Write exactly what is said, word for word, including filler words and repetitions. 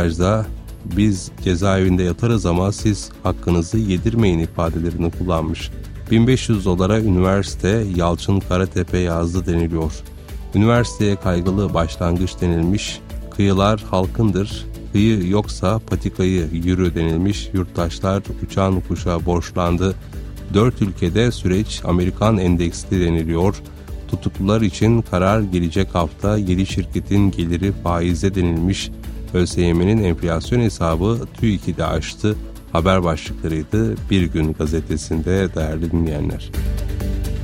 röportajda biz cezaevinde yatarız ama siz hakkınızı yedirmeyin ifadelerini kullanmış. bin beş yüz dolara üniversite Yalçın Karatepe yazdı deniliyor. Üniversiteye kaygılı başlangıç denilmiş. Kıyılar halkındır, kıyı yoksa patikayı yürü denilmiş. Yurttaşlar uçan kuşa borçlandı. Dört ülkede süreç Amerikan endeksli deniliyor. Tutuklular için karar gelecek hafta yedi şirketin geliri faize denilmiş. ÖSYM'nin enflasyon hesabı TÜİK'i de aştı. Haber başlıklarıydı Bir Gün gazetesinde değerli dinleyenler.